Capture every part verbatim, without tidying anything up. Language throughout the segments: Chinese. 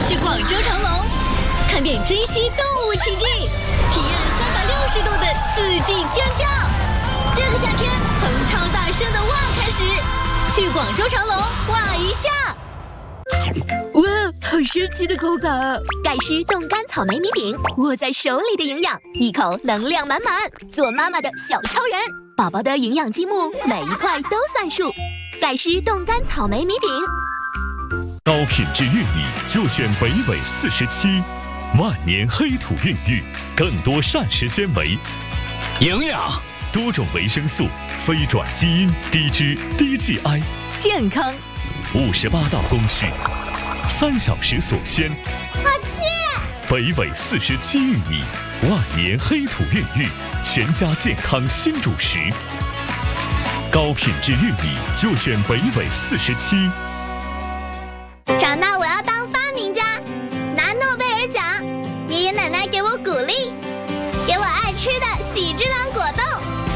去广州长隆，看遍珍稀动物奇迹，体验三百六十度的刺激尖叫。这个夏天，从超大声的哇开始，去广州长隆哇一下。 哇，好神奇的口感啊！ 盖诗冻干草莓米饼，握在手里的营养，一口能量满满，做妈妈的小超人。宝宝的营养积木，每一块都算数。盖诗冻干草莓米饼。 高品质玉米就选北纬四十七，万年黑土孕育，更多膳食纤维， 营养， 多种维生素，非转基因，低脂低 G I， 健康， 五十八道工序，三小时锁鲜， 好吃。 北纬四十七玉米，万年黑土孕育，全家健康新主食。高品质玉米就选北纬四十七。 长大我要当发明家，拿诺贝尔奖。爷爷奶奶给我鼓励，给我爱吃的喜之郎果冻。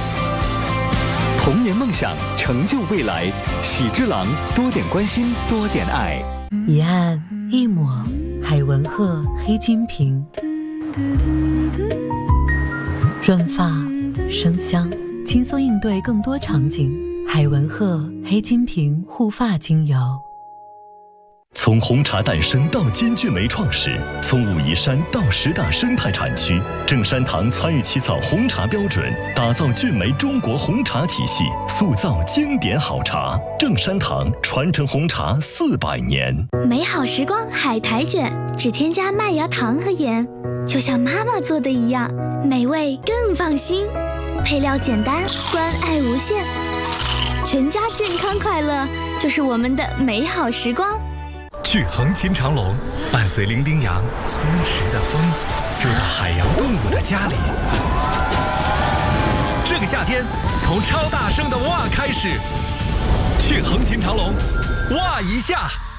童年梦想，成就未来。喜之郎，多点关心，多点爱。 一按一抹，海文鹤黑金瓶，润发生香，轻松应对更多场景。海文鹤黑金瓶护发精油。 从红茶诞生到金骏眉创始，从武夷山到十大生态产区，正山堂参与起草红茶标准，打造骏眉中国红茶体系，塑造经典好茶。正山堂传承红茶四百年。 美好时光海苔卷，只添加麦芽糖和盐，就像妈妈做的一样，美味更放心。配料简单，关爱无限，全家健康快乐就是我们的美好时光。 去横琴长隆，伴随伶仃羊、松弛的风，住到海洋动物的家里。这个夏天，从超大声的哇开始，去横琴长隆，哇一下。